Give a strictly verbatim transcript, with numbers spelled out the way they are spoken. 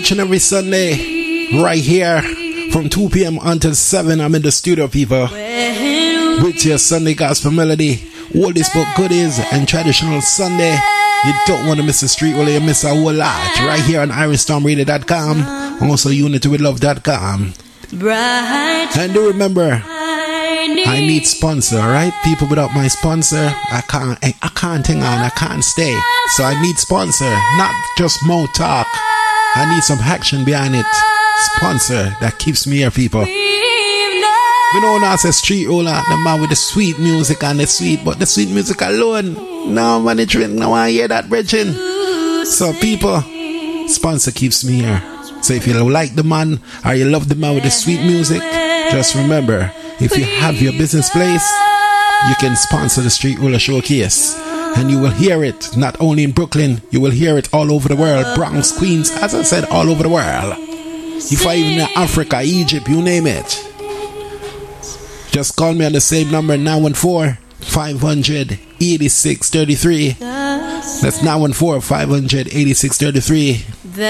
each and every Sunday, right here, from two p.m. until seven. I'm in the studio, people, with your Sunday gospel melody, oldies but goodies, and traditional Sunday. You don't want to miss a street, well, you miss a whole lot. Right here on iron storm radio dot com, also unity with love dot com. And do remember, I need sponsor, right? People, without my sponsor, I can't, I can't hang on, I can't stay. So I need sponsor, not just mouth talk. I need some action behind it. Sponsor that keeps me here, people. We know now say street roller, the man with the sweet music and the sweet, but the sweet music alone, no man, it drink, no one hear that, brethren. So people, sponsor keeps me here. So if you like the man or you love the man with the sweet music, just remember, if you have your business place, you can sponsor the Street Roller Showcase. And you will hear it, not only in Brooklyn, you will hear it all over the world. Bronx, Queens, as I said, all over the world. If I even in Africa, Egypt, you name it. Just call me on the same number, nine one four, five hundred, eighty-six thirty-three. That's nine one four, five hundred, eighty-six thirty-three.